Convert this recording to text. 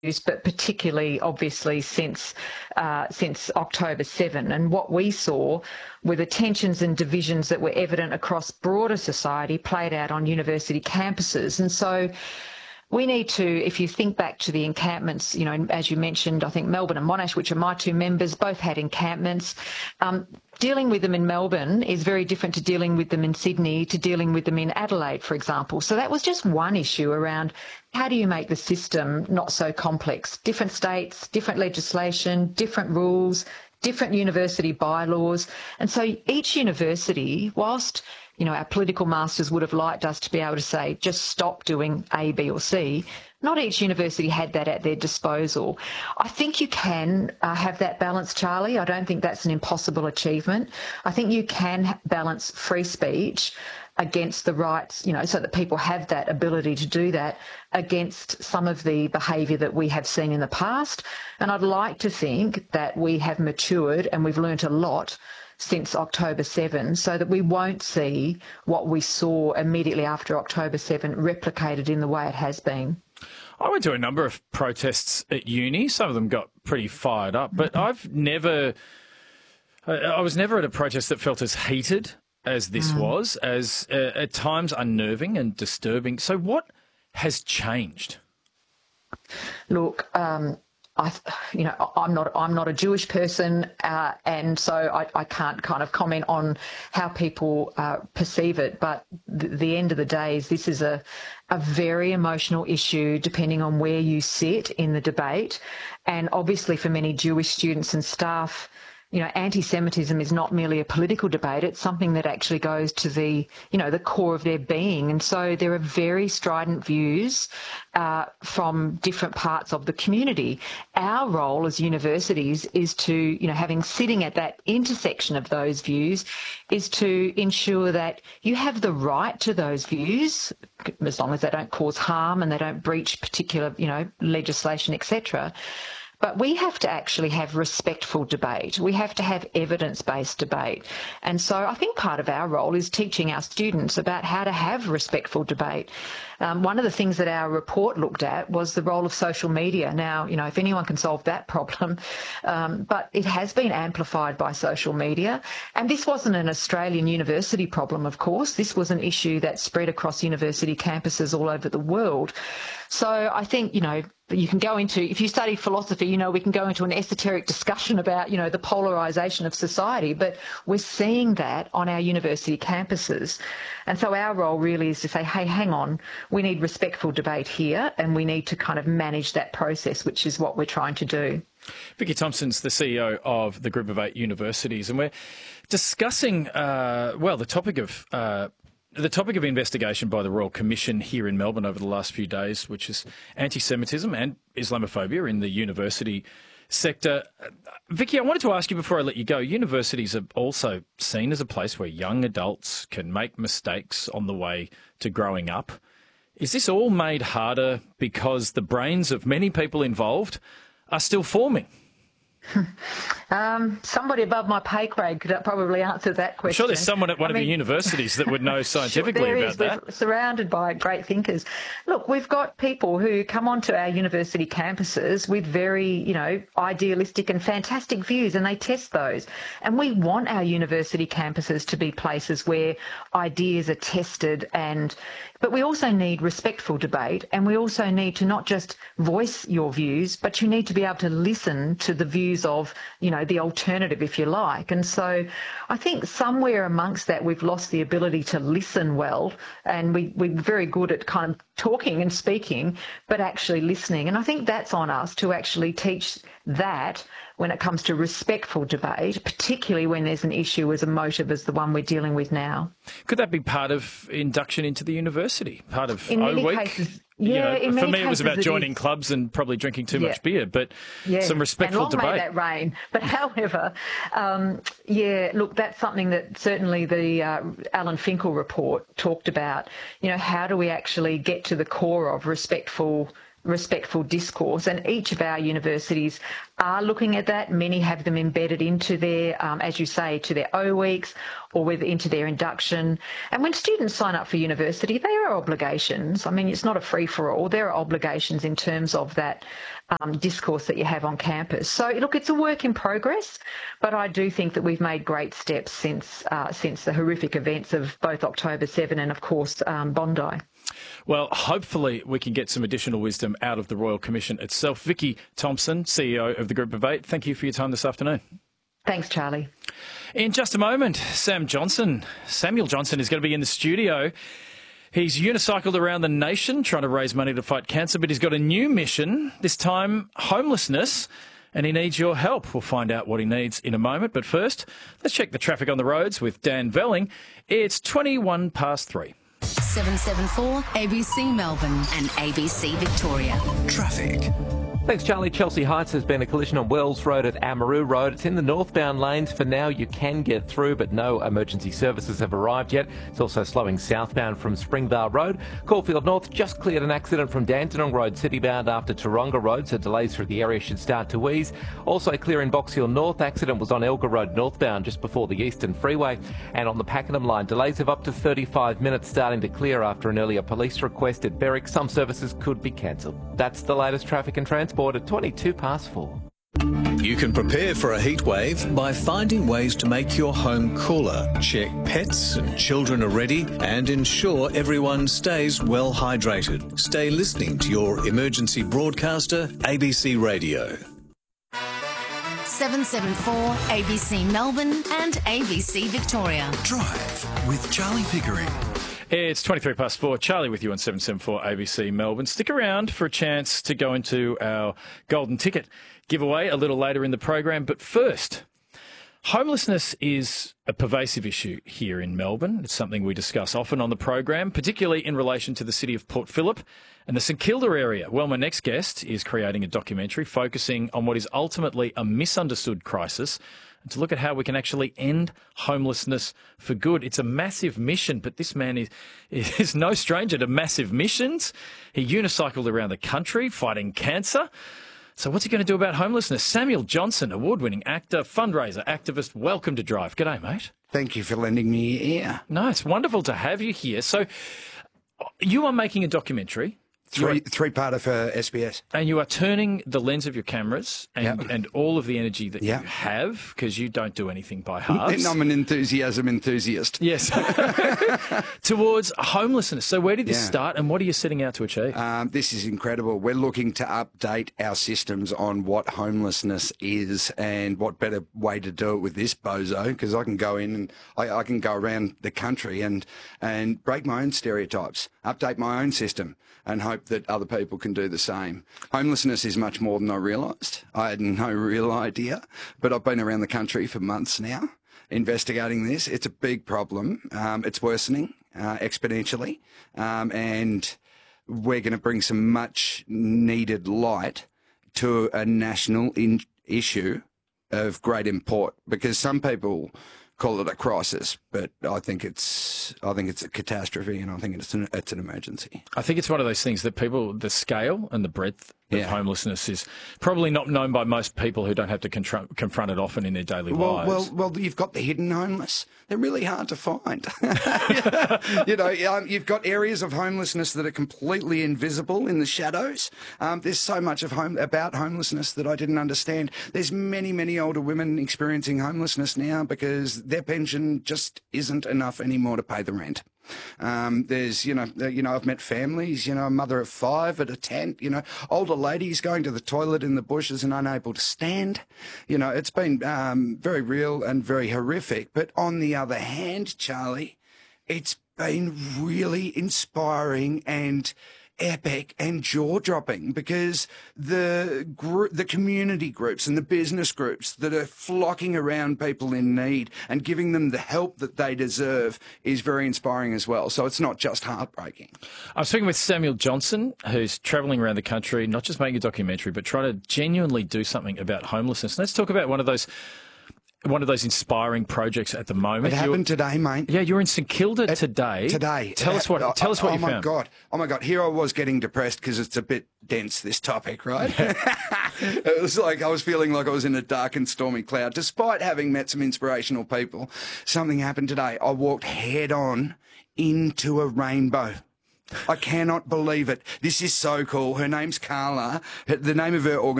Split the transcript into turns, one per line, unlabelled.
but particularly obviously since October 7. And what we saw were the tensions and divisions that were evident across broader society played out on university campuses. And so we need to, if you think back to the encampments, you know, as you mentioned, I think Melbourne and Monash, which are my two members, both had encampments. Dealing with them in Melbourne is very different to dealing with them in Sydney, to dealing with them in Adelaide, for example. So that was just one issue around how do you make the system not so complex? Different states, different legislation, different rules, different university bylaws. And so each university, whilst, you know, our political masters would have liked us to be able to say, just stop doing A, B or C, not each university had that at their disposal. I think you can have that balance, Charlie. I don't think that's an impossible achievement. I think you can balance free speech against the rights, you know, so that people have that ability to do that against some of the behaviour that we have seen in the past. And I'd like to think that we have matured and we've learnt a lot since October 7, so that we won't see what we saw immediately after October 7 replicated in the way it has been.
I went to a number of protests at uni. Some of them got pretty fired up, but I was never at a protest that felt as heated as this was, as at times unnerving and disturbing. So what has changed?
Look, I'm not a Jewish person, and so I can't kind of comment on how people perceive it. But the end of the day is this is a very emotional issue, depending on where you sit in the debate. And obviously, for many Jewish students and staff, you know, anti-Semitism is not merely a political debate. It's something that actually goes to the core of their being. And so there are very strident views from different parts of the community. Our role as universities is to, you know, sitting at that intersection of those views, is to ensure that you have the right to those views, as long as they don't cause harm and they don't breach particular, you know, legislation, etc. But we have to actually have respectful debate. We have to have evidence-based debate. And so I think part of our role is teaching our students about how to have respectful debate. One of the things that our report looked at was the role of social media. Now, you know, if anyone can solve that problem, but it has been amplified by social media. And this wasn't an Australian university problem, of course. This was an issue that spread across university campuses all over the world. So I think, you know, you can go into, if you study philosophy, you know, we can go into an esoteric discussion about, you know, the polarisation of society, but we're seeing that on our university campuses. And so our role really is to say, hey, hang on, we need respectful debate here, and we need to kind of manage that process, which is what we're trying to do.
Vicki Thomson's the CEO of the Group of 8 universities, and we're discussing, the topic of investigation by the Royal Commission here in Melbourne over the last few days, which is anti-Semitism and Islamophobia in the university sector. Vicki, I wanted to ask you before I let you go, universities are also seen as a place where young adults can make mistakes on the way to growing up. Is this all made harder because the brains of many people involved are still forming?
Somebody above my pay grade could probably answer that question.
I'm sure there's someone at one of the universities that would know scientifically about that.
We're surrounded by great thinkers. Look, we've got people who come onto our university campuses with very, you know, idealistic and fantastic views, and they test those. And we want our university campuses to be places where ideas are tested, but we also need respectful debate, and we also need to not just voice your views, but you need to be able to listen to the views of, you know, the alternative, if you like. And so I think somewhere amongst that we've lost the ability to listen well, and we're very good at kind of talking and speaking, but actually listening. And I think that's on us to actually teach that when it comes to respectful debate, particularly when there's an issue as emotive as the one we're dealing with now.
Could that be part of induction into the university, part of
in
O Week?
Cases,
yeah, for me it was about joining clubs and probably drinking too much beer, but some respectful debate.
And long may that rain. But however, look, that's something that certainly the Alan Finkel report talked about. You know, how do we actually get to the core of respectful respectful discourse, and each of our universities are looking at that. Many have them embedded into their, as you say, to their O weeks or into their induction. And when students sign up for university, there are obligations. I mean, it's not a free-for-all. There are obligations in terms of that discourse that you have on campus. So, look, it's a work in progress, but I do think that we've made great steps since the horrific events of both October 7 and, of course, Bondi.
Well, hopefully we can get some additional wisdom out of the Royal Commission itself. Vicky Thompson, CEO of the Group of Eight, thank you for your time this afternoon.
Thanks, Charlie.
In just a moment, Samuel Johnson is going to be in the studio. He's unicycled around the nation trying to raise money to fight cancer, but he's got a new mission, this time homelessness, and he needs your help. We'll find out what he needs in a moment. But first, let's check the traffic on the roads with Dan Velling. It's 3:21.
774 ABC Melbourne and ABC Victoria.
Traffic. Thanks, Charlie. Chelsea Heights has been a collision on Wells Road at Amaroo Road. It's in the northbound lanes. For now, you can get through, but no emergency services have arrived yet. It's also slowing southbound from Springvale Road. Caulfield North just cleared an accident from Dandenong Road citybound after Taronga Road, so delays through the area should start to ease. Also clear in Box Hill North. Accident was on Elgar Road northbound just before the Eastern Freeway. And on the Pakenham line, delays of up to 35 minutes starting to clear after an earlier police request at Berwick. Some services could be cancelled. That's the latest traffic and transport at 4:22.
You can prepare for a heat wave by finding ways to make your home cooler. Check pets and children are ready and ensure everyone stays well hydrated. Stay listening to your emergency broadcaster, ABC Radio.
774 ABC Melbourne and ABC Victoria.
Drive with Charlie Pickering.
It's 4:23. Charlie with you on 774 ABC Melbourne. Stick around for a chance to go into our golden ticket giveaway a little later in the program. But first, homelessness is a pervasive issue here in Melbourne. It's something we discuss often on the program, particularly in relation to the city of Port Phillip and the St Kilda area. Well, my next guest is creating a documentary focusing on what is ultimately a misunderstood crisis, and to look at how we can actually end homelessness for good. It's a massive mission, but this man is no stranger to massive missions. He unicycled around the country fighting cancer. So what's he going to do about homelessness? Samuel Johnson, award-winning actor, fundraiser, activist. Welcome to Drive. G'day, mate.
Thank you for lending me your ear.
No, it's wonderful to have you here. So you are making a documentary.
Three-parter for SBS.
And you are turning the lens of your cameras and all of the energy that you have, because you don't do anything by halves.
I'm an enthusiasm enthusiast.
Yes. Towards homelessness. So where did this start and what are you setting out to achieve?
This is incredible. We're looking to update our systems on what homelessness is, and what better way to do it with this bozo, because I can go in and I can go around the country and break my own stereotypes, update my own system, and hope that other people can do the same. Homelessness is much more than I realised. I had no real idea, but I've been around the country for months now investigating this. It's a big problem. It's worsening exponentially, and we're going to bring some much needed light to a national issue of great import, because some people call it a crisis, but I think it's a catastrophe, and I think it's an emergency.
I think it's one of those things that the scale and the breadth of homelessness is probably not known by most people who don't have to confront it often in their daily lives.
Well, you've got the hidden homeless. They're really hard to find. You've got areas of homelessness that are completely invisible in the shadows. There's so much about homelessness that I didn't understand. There's many, many older women experiencing homelessness now because their pension just isn't enough anymore to pay the rent. There's, I've met families, a mother of 5 at a tent, older ladies going to the toilet in the bushes and unable to stand. It's been very real and very horrific. But on the other hand, Charlie, it's been really inspiring and epic and jaw-dropping, because the community groups and the business groups that are flocking around people in need and giving them the help that they deserve is very inspiring as well. So it's not just heartbreaking.
I'm speaking with Samuel Johnson, who's travelling around the country, not just making a documentary, but trying to genuinely do something about homelessness. Let's talk about one of those one of those inspiring projects at the moment.
It happened today, mate.
Yeah, you're in St Kilda today.
Today.
Tell us what you found.
Oh my God. Here I was getting depressed because it's a bit dense, this topic, right? It was like I was feeling like I was in a dark and stormy cloud. Despite having met some inspirational people, something happened today. I walked head on into a rainbow. I cannot believe it. This is so cool. Her name's Carla. The name of her organisation